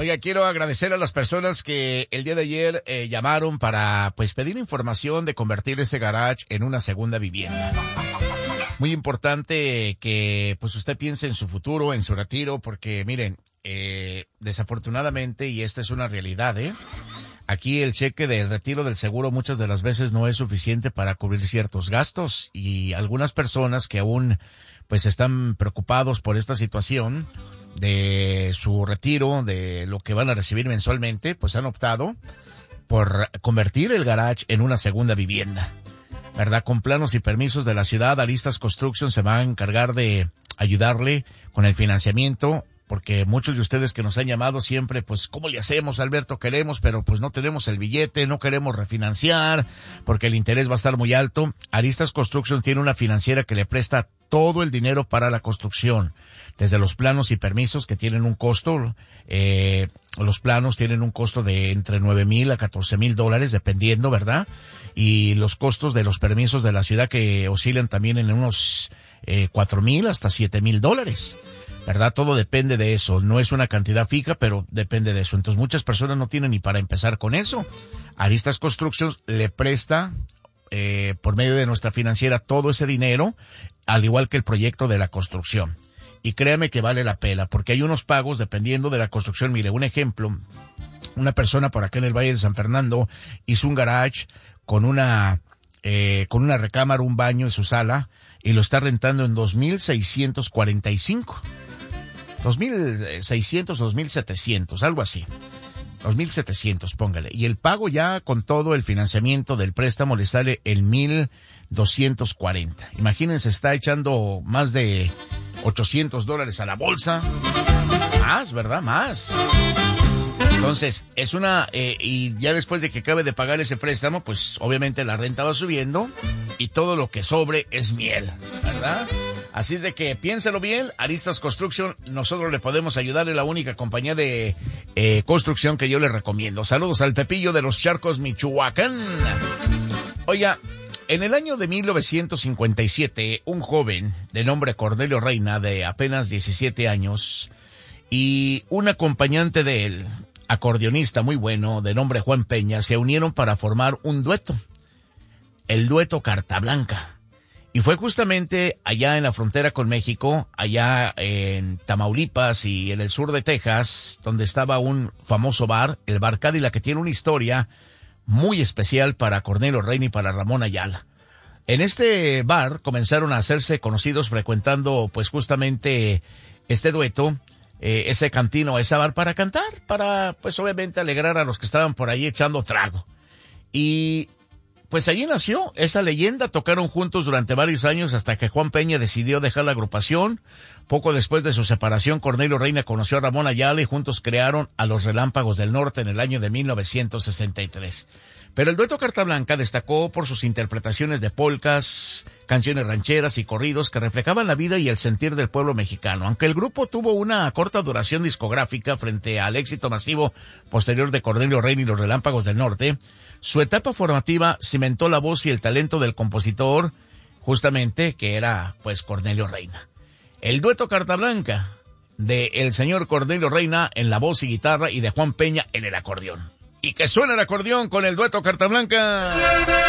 Oiga, quiero agradecer a las personas que el día de ayer llamaron para pues pedir información de convertir ese garage en una segunda vivienda. Muy importante que pues usted piense en su futuro, en su retiro, porque miren, desafortunadamente, y esta es una realidad, aquí el cheque del retiro del seguro muchas de las veces no es suficiente para cubrir ciertos gastos, y algunas personas que aún pues están preocupados por esta situación de su retiro, de lo que van a recibir mensualmente, pues han optado por convertir el garage en una segunda vivienda, ¿verdad? Con planos y permisos de la ciudad, Aristas Construction se va a encargar de ayudarle con el financiamiento, porque muchos de ustedes que nos han llamado siempre, pues, ¿cómo le hacemos, Alberto? Queremos, pero pues no tenemos el billete, no queremos refinanciar, porque el interés va a estar muy alto. Aristas Construction tiene una financiera que le presta todo el dinero para la construcción, desde los planos y permisos que tienen un costo, los planos tienen un costo de entre $9,000 a $14,000, dependiendo, ¿verdad? Y los costos de los permisos de la ciudad que oscilan también en unos $4,000 hasta $7,000. ¿Verdad? Todo depende de eso. No es una cantidad fija, pero depende de eso. Entonces muchas personas no tienen ni para empezar con eso. Aristas Constructions le presta por medio de nuestra financiera todo ese dinero, al igual que el proyecto de la construcción. Y créame que vale la pena, porque hay unos pagos dependiendo de la construcción. Mire, un ejemplo, una persona por acá en el Valle de San Fernando hizo un garage con una recámara, un baño en su sala, y lo está rentando en $2,645. 2,600, 2,700, algo así. 2,700, póngale. Y el pago ya con todo el financiamiento del préstamo le sale en $1,240. Imagínense, está echando más de $800 a la bolsa. Más, ¿verdad? Más. Entonces, es y ya después de que acabe de pagar ese préstamo, pues obviamente la renta va subiendo y todo lo que sobre es miel, ¿verdad? Así es de que piénselo bien, Aristas Construction, nosotros le podemos ayudar, es la única compañía de construcción que yo le recomiendo. Saludos al Pepillo de los Charcos, Michoacán. Oiga, en el año de 1957, un joven de nombre Cornelio Reina, de apenas 17 años, y un acompañante de él, acordeonista muy bueno, de nombre Juan Peña, se unieron para formar un dueto, el dueto Carta Blanca. Y fue justamente allá en la frontera con México, allá en Tamaulipas y en el sur de Texas, donde estaba un famoso bar, el Bar Cadillac, que tiene una historia muy especial para Cornelio Reina y para Ramón Ayala. En este bar comenzaron a hacerse conocidos frecuentando pues justamente este dueto, ese cantino, ese bar para cantar, para pues obviamente alegrar a los que estaban por ahí echando trago. Y pues allí nació esa leyenda, tocaron juntos durante varios años hasta que Juan Peña decidió dejar la agrupación. Poco después de su separación, Cornelio Reina conoció a Ramón Ayala y juntos crearon a los Relámpagos del Norte en el año de 1963. Pero el dueto Carta Blanca destacó por sus interpretaciones de polcas, canciones rancheras y corridos que reflejaban la vida y el sentir del pueblo mexicano. Aunque el grupo tuvo una corta duración discográfica frente al éxito masivo posterior de Cornelio Reina y los Relámpagos del Norte, su etapa formativa cimentó la voz y el talento del compositor, justamente, que era, pues, Cornelio Reina. El dueto Carta Blanca, de el señor Cornelio Reina en la voz y guitarra y de Juan Peña en el acordeón. Y que suena el acordeón con el dueto Carta Blanca.